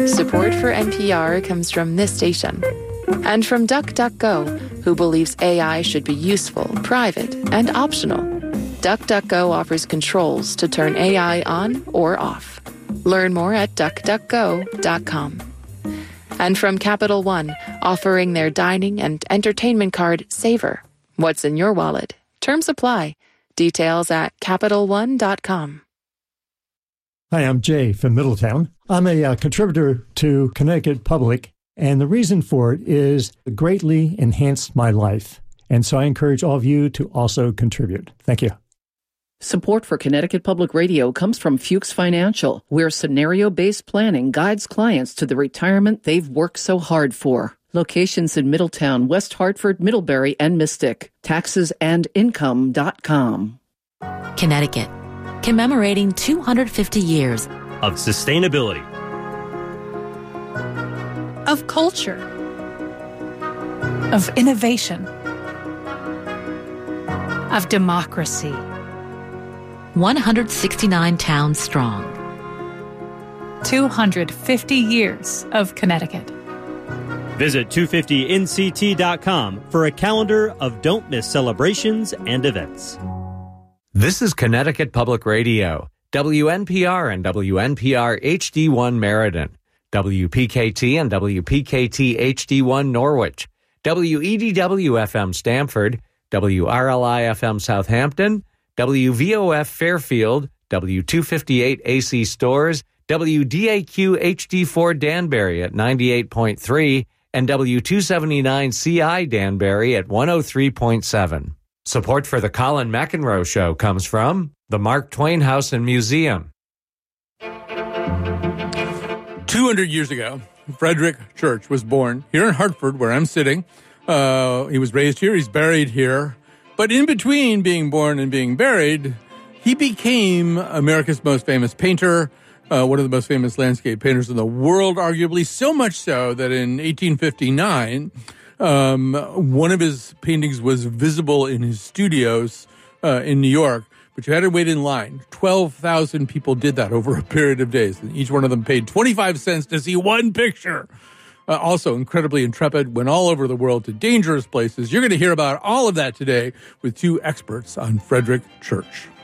Support for NPR comes from this station and from DuckDuckGo, who believes AI should be useful, private, and optional. DuckDuckGo offers controls to turn AI on or off. Learn more at duckduckgo.com. And from Capital One, offering their dining and entertainment card, Savor. What's in your wallet? Terms apply. Details at CapitalOne.com. Hi, I'm Jay from Middletown. I'm a contributor to Connecticut Public, and the reason for it is it greatly enhanced my life. And so I encourage all of you to also contribute. Thank you. Support for Connecticut Public Radio comes from Fuchs Financial, where scenario-based planning guides clients to the retirement they've worked so hard for. Locations in Middletown, West Hartford, Middlebury, and Mystic. Taxesandincome.com. Connecticut, commemorating 250 years of sustainability, of culture, of innovation, of democracy. 169 towns strong. 250 years of Connecticut. Visit 250nct.com for a calendar of don't miss celebrations and events. This is Connecticut Public Radio, WNPR and WNPR HD1 Meriden, WPKT and WPKT HD1 Norwich, WEDW-FM Stamford, WRLI-FM Southampton, WVOF Fairfield, W258 AC Stores, WDAQ HD4 Danbury at 98.3, and W279 CI Danbury at 103.7. Support for the Colin McEnroe Show comes from the Mark Twain House and Museum. 200 years ago, Frederick Church was born here in Hartford, where I'm sitting. He was raised here. He's buried here. But in between being born and being buried, he became America's most famous painter, one of the most famous landscape painters in the world, arguably, so much so that in 1859, one of his paintings was visible in his studios in New York, but you had to wait in line. 12,000 people did that over a period of days, and each one of them paid 25 cents to see one picture. Also incredibly intrepid, went all over the world to dangerous places. You're going to hear about all of that today with two experts on Frederick Church.